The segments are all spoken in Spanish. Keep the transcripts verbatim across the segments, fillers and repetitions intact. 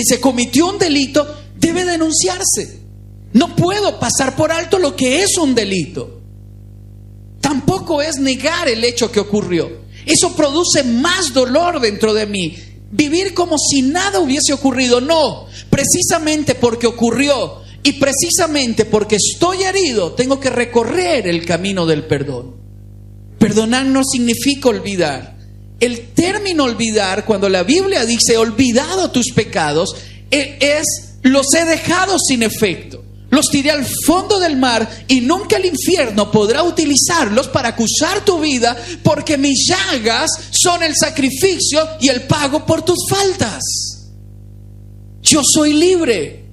se cometió un delito, debe denunciarse. No puedo pasar por alto lo que es un delito. Tampoco es negar el hecho que ocurrió. Eso produce más dolor dentro de mí. Vivir como si nada hubiese ocurrido. No, precisamente porque ocurrió y precisamente porque estoy herido, tengo que recorrer el camino del perdón. Perdonar no significa olvidar. El término olvidar, cuando la Biblia dice olvidado tus pecados, es los he dejado sin efecto. Los tiré al fondo del mar y nunca el infierno podrá utilizarlos para acusar tu vida, porque mis llagas son el sacrificio y el pago por tus faltas. Yo soy libre.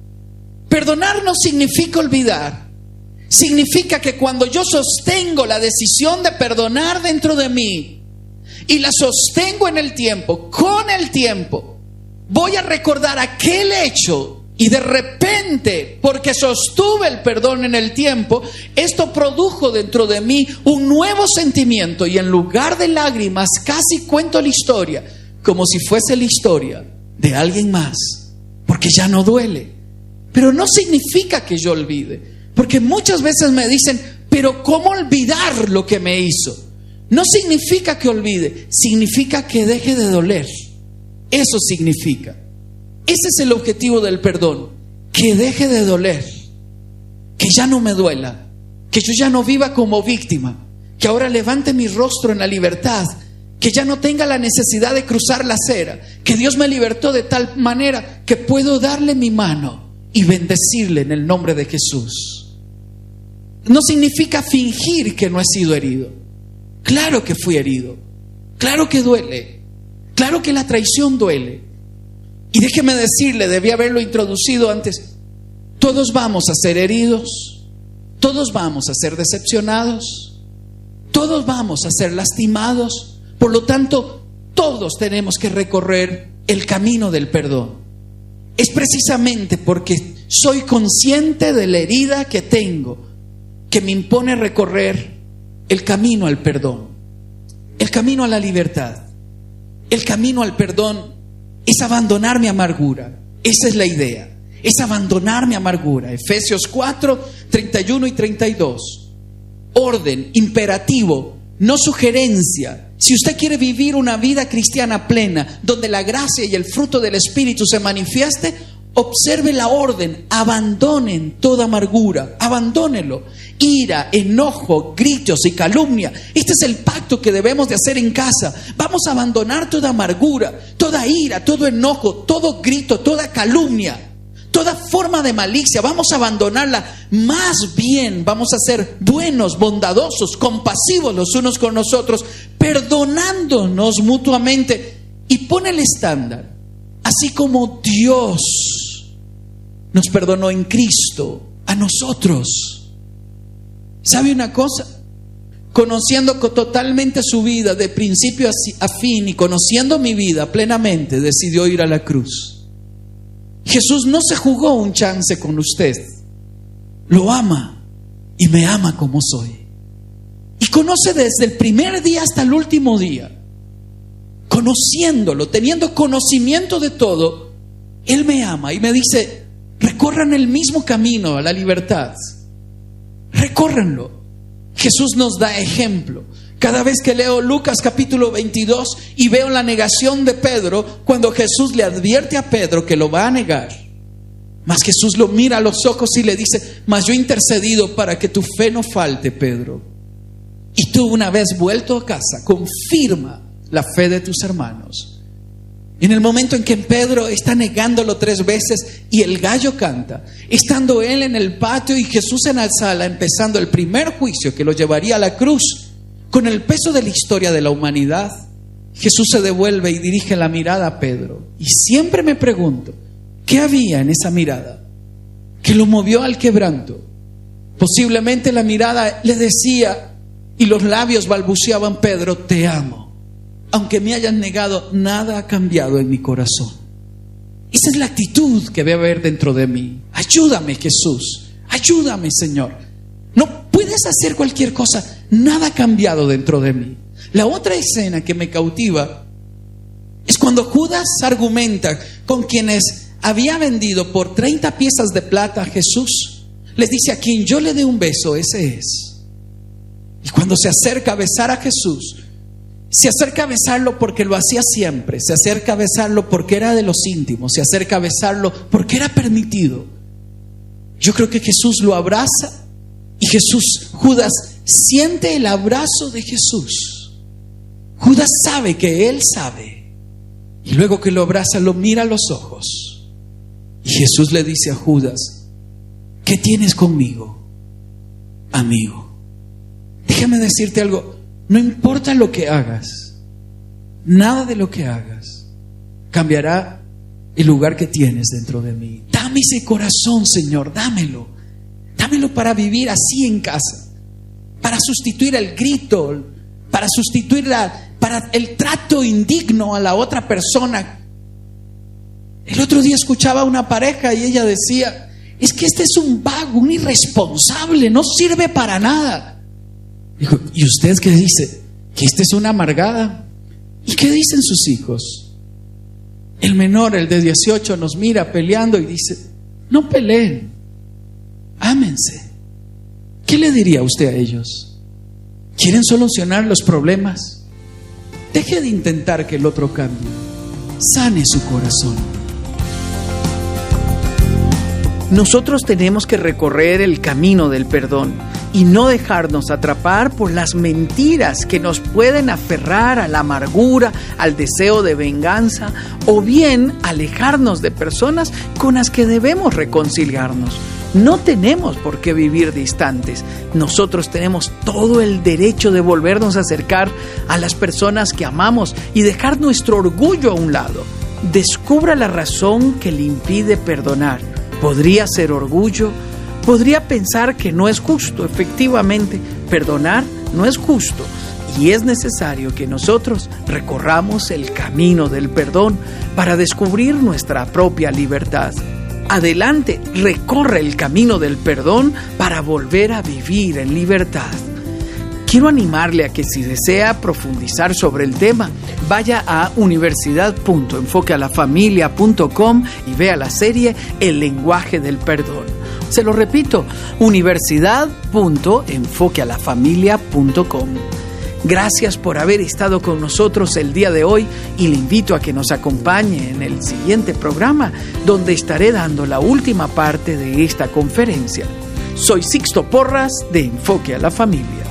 Perdonar no significa olvidar. Significa que cuando yo sostengo la decisión de perdonar dentro de mí y la sostengo en el tiempo, con el tiempo, voy a recordar aquel hecho. Y de repente, porque sostuve el perdón en el tiempo, esto produjo dentro de mí un nuevo sentimiento. Y en lugar de lágrimas, casi cuento la historia, como si fuese la historia de alguien más. Porque ya no duele. Pero no significa que yo olvide. Porque muchas veces me dicen, pero ¿cómo olvidar lo que me hizo? No significa que olvide, significa que deje de doler. Eso significa. Ese es el objetivo del perdón, que deje de doler, que ya no me duela, que yo ya no viva como víctima, que ahora levante mi rostro en la libertad, que ya no tenga la necesidad de cruzar la acera, que Dios me libertó de tal manera que puedo darle mi mano y bendecirle en el nombre de Jesús. No significa fingir que no he sido herido. Claro que fui herido, claro que duele, claro que la traición duele. Y déjeme decirle, debí haberlo introducido antes, todos vamos a ser heridos, todos vamos a ser decepcionados, todos vamos a ser lastimados. Por lo tanto, todos tenemos que recorrer el camino del perdón. Es precisamente porque soy consciente de la herida que tengo que me impone recorrer el camino al perdón, el camino a la libertad, el camino al perdón. Es abandonar mi amargura. Esa es la idea. Es abandonar mi amargura. Efesios cuatro, treinta y uno y treinta y dos. Orden, imperativo, no sugerencia. Si usted quiere vivir una vida cristiana plena, donde la gracia y el fruto del Espíritu se manifieste, observe la orden. Abandonen toda amargura. Abandónelo. Ira, enojo, gritos y calumnia. Este es el pacto que debemos de hacer en casa. Vamos a abandonar toda amargura, toda ira, todo enojo, todo grito, toda calumnia, toda forma de malicia. Vamos a abandonarla. Más bien vamos a ser buenos, bondadosos, compasivos los unos con los otros, perdonándonos mutuamente. Y pone el estándar. Así como Dios nos perdonó en Cristo a nosotros. ¿Sabe una cosa? Conociendo totalmente su vida de principio a fin y conociendo mi vida plenamente, decidió ir a la cruz. Jesús no se jugó un chance con usted. Lo ama y me ama como soy. Y conoce desde el primer día hasta el último día. Conociéndolo, teniendo conocimiento de todo, Él me ama y me dice, recorran el mismo camino a la libertad. Recórrenlo. Jesús nos da ejemplo. Cada vez que leo Lucas capítulo veintidós y veo la negación de Pedro, cuando Jesús le advierte a Pedro que lo va a negar, mas Jesús lo mira a los ojos y le dice, mas yo he intercedido para que tu fe no falte, Pedro. Y tú, una vez vuelto a casa, confirma la fe de tus hermanos. En el momento en que Pedro está negándolo tres veces y el gallo canta, estando él en el patio y Jesús en la sala, empezando el primer juicio que lo llevaría a la cruz, con el peso de la historia de la humanidad, Jesús se devuelve y dirige la mirada a Pedro. Y siempre me pregunto, ¿qué había en esa mirada que lo movió al quebranto? Posiblemente la mirada le decía y los labios balbuceaban, Pedro, te amo. Aunque me hayan negado, nada ha cambiado en mi corazón. Esa es la actitud que debe haber dentro de mí. Ayúdame, Jesús. Ayúdame, Señor. No puedes hacer cualquier cosa. Nada ha cambiado dentro de mí. La otra escena que me cautiva es cuando Judas argumenta con quienes había vendido por treinta piezas de plata a Jesús, les dice: a quien yo le dé un beso, ese es. Y cuando se acerca a besar a Jesús, se acerca a besarlo porque lo hacía siempre, se acerca a besarlo porque era de los íntimos, se acerca a besarlo porque era permitido. Yo creo que Jesús lo abraza y Jesús, Judas, siente el abrazo de Jesús. Judas sabe que él sabe, y luego que lo abraza lo mira a los ojos y Jesús le dice a Judas: ¿qué tienes conmigo, amigo? Déjame decirte algo. No importa lo que hagas, nada de lo que hagas cambiará el lugar que tienes dentro de mí. Dame ese corazón, Señor, dámelo. Dámelo para vivir así en casa, para sustituir el grito, para sustituir la, para el trato indigno a la otra persona. El otro día escuchaba a una pareja y ella decía: es que este es un vago, un irresponsable, no sirve para nada. Dijo: ¿y usted qué dice? ¿Que esta es una amargada? ¿Y qué dicen sus hijos? El menor, el de dieciocho, nos mira peleando y dice: no peleen, ámense. ¿Qué le diría usted a ellos? ¿Quieren solucionar los problemas? Deje de intentar que el otro cambie. Sane su corazón. Nosotros tenemos que recorrer el camino del perdón y no dejarnos atrapar por las mentiras que nos pueden aferrar a la amargura, al deseo de venganza, o bien alejarnos de personas con las que debemos reconciliarnos. No tenemos por qué vivir distantes. Nosotros tenemos todo el derecho de volvernos a acercar a las personas que amamos y dejar nuestro orgullo a un lado. Descubra la razón que le impide perdonar. ¿Podría ser orgullo? Podría pensar que no es justo. Efectivamente, perdonar no es justo y es necesario que nosotros recorramos el camino del perdón para descubrir nuestra propia libertad. Adelante, recorre el camino del perdón para volver a vivir en libertad. Quiero animarle a que, si desea profundizar sobre el tema, vaya a universidad punto enfoque a la familia punto com y vea la serie El lenguaje del perdón. Se lo repito, universidad punto enfoque a la familia punto com. Gracias por haber estado con nosotros el día de hoy y le invito a que nos acompañe en el siguiente programa, donde estaré dando la última parte de esta conferencia. Soy Sixto Porras de Enfoque a la Familia.